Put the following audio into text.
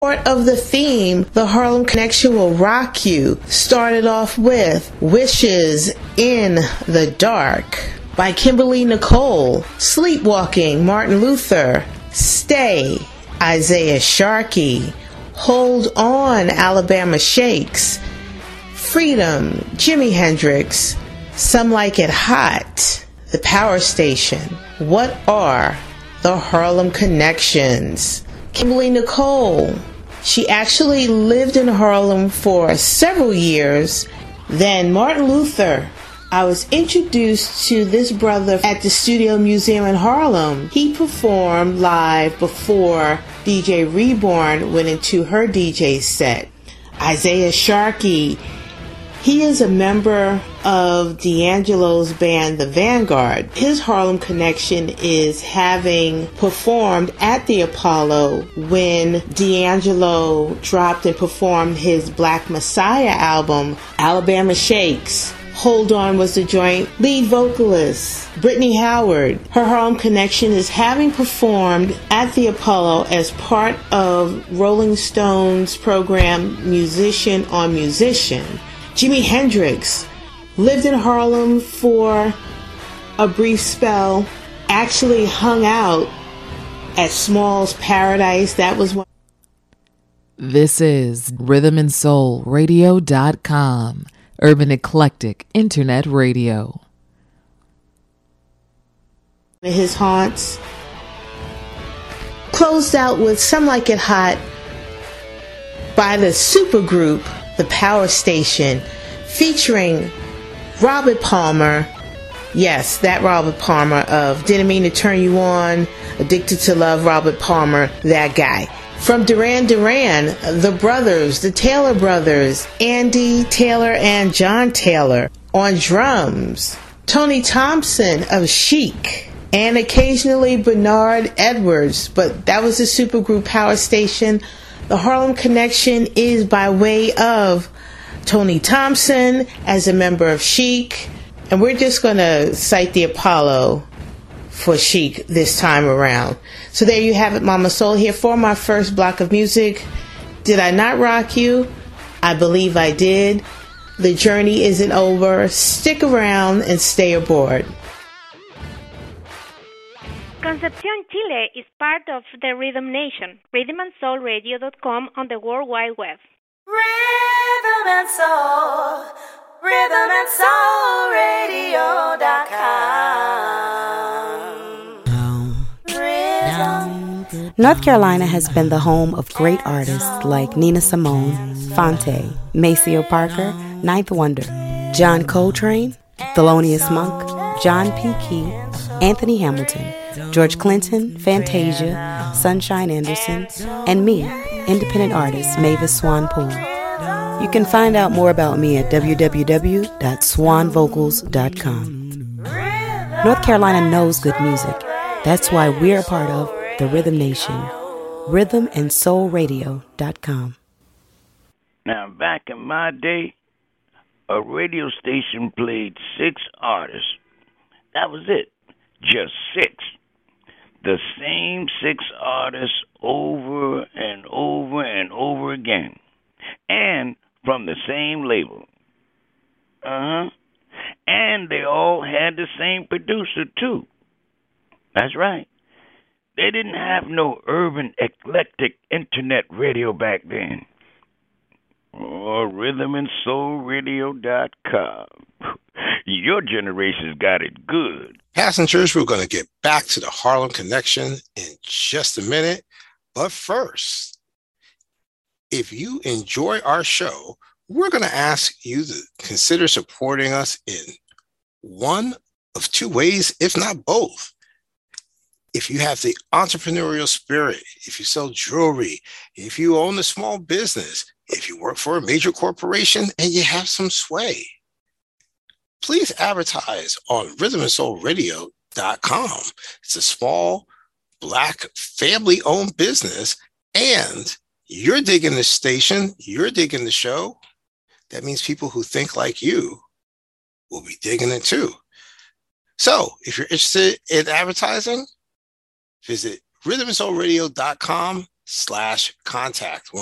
Part of the theme, the Harlem Connection will rock you, started off with Wishes in the Dark by Kimberly Nicole, Sleepwalking, Martin Luther, Stay, Isaiah Sharkey, Hold On, Alabama Shakes, Freedom, Jimi Hendrix, Some Like It Hot, The Power Station. What are the Harlem Connections? Kimberly Nicole, she actually lived in Harlem for several years. Then Martin Luther, I was introduced to this brother at the Studio Museum in Harlem. He performed live before DJ Reborn went into her DJ set. Isaiah Sharkey, he is a member of D'Angelo's band, The Vanguard. His Harlem connection is having performed at the Apollo when D'Angelo dropped and performed his Black Messiah album, Alabama Shakes. Hold On was the joint lead vocalist. Brittany Howard, her Harlem connection is having performed at the Apollo as part of Rolling Stone's program Musician on Musician. Jimi Hendrix lived in Harlem for a brief spell, actually hung out at Small's Paradise. That was one. This is rhythmandsoulradio.com, urban eclectic internet radio. His haunts. Closed out with Some Like It Hot by the supergroup The Power Station, featuring Robert Palmer. Yes, that Robert Palmer of Didn't Mean to Turn You On, Addicted to Love, Robert Palmer, that guy. From Duran Duran, the brothers, the Taylor brothers, Andy Taylor and John Taylor. On drums, Tony Thompson of Chic, and occasionally Bernard Edwards, but that was the supergroup Power Station. The Harlem Connection is by way of Tony Thompson as a member of Chic, and we're just going to cite the Apollo for Chic this time around. So there you have it, Mama Soul, here for my first block of music. Did I not rock you? I believe I did. The journey isn't over. Stick around and stay aboard. Concepcion, Chile is part of the Rhythm Nation, rhythmandsoulradio.com on the World Wide Web. Rhythm and Soul, rhythmandsoulradio.com. North Carolina has been the home of great artists like Nina Simone, Phonte, Maceo Parker, Ninth Wonder, John Coltrane, Thelonious Monk, John P. Key, Anthony Hamilton, George Clinton, Fantasia, Sunshine Anderson, and me, independent artist Mavis Swan Poole. You can find out more about me at www.swanvocals.com. North Carolina knows good music. That's why we're a part of the Rhythm Nation. Rhythmandsoulradio.com. Now, back in my day, a radio station played 6 artists. That was it. Just 6. The same 6 artists over and over and over again. And from the same label. And they all had the same producer, too. That's right. They didn't have no urban eclectic internet radio back then. Or rhythmandsoulradio.com. Your generation's got it good. Passengers, we're going to get back to the Harlem Connection in just a minute. But first, if you enjoy our show, we're going to ask you to consider supporting us in one of 2 ways, if not both. If you have the entrepreneurial spirit, if you sell jewelry, if you own a small business, if you work for a major corporation and you have some sway, please advertise on rhythmandsoulradio.com. It's a small, Black, family-owned business, and you're digging the station, you're digging the show. That means people who think like you will be digging it too. So if you're interested in advertising, visit rhythmandsoulradio.com /contact.